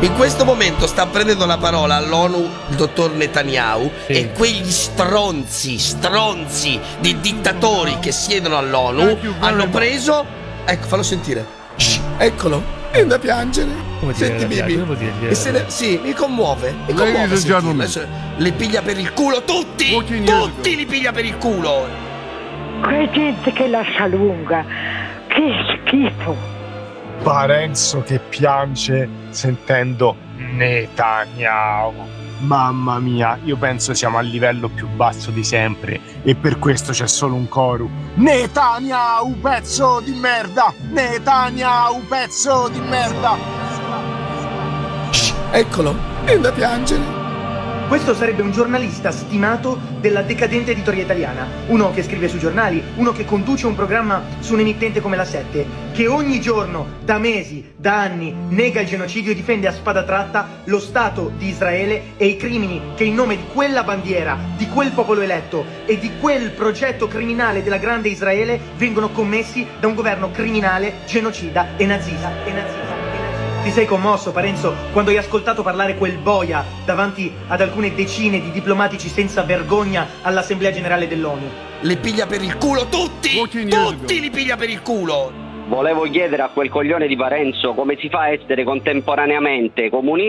In questo momento sta prendendo la parola all'ONU il dottor Netanyahu, e quegli stronzi di dittatori che siedono all'ONU hanno preso... Ecco, fallo sentire. Eccolo, è da piangere. Senti Bibi. Sì, mi commuove. Sentirlo. Adesso li piglia per il culo tutti li piglia per il culo. Che gente che lascia lunga, che schifo. Parenzo che piange sentendo Netanyahu. Mamma mia, io penso siamo al livello più basso di sempre e per questo c'è solo un coro. Netanyahu, pezzo di merda! Netanyahu, pezzo di merda! Eccolo, è da piangere. Questo sarebbe un giornalista stimato della decadente editoria italiana, uno che scrive sui giornali, uno che conduce un programma su un'emittente come la 7, che ogni giorno, da mesi, da anni, nega il genocidio e difende a spada tratta lo Stato di Israele e i crimini che in nome di quella bandiera, di quel popolo eletto e di quel progetto criminale della grande Israele vengono commessi da un governo criminale, genocida e nazista. Ti sei commosso, Parenzo, quando hai ascoltato parlare quel boia davanti ad alcune decine di diplomatici senza vergogna all'Assemblea Generale dell'ONU? Li piglia per il culo tutti li piglia per il culo. Volevo chiedere a quel coglione di Parenzo come si fa a essere contemporaneamente comunista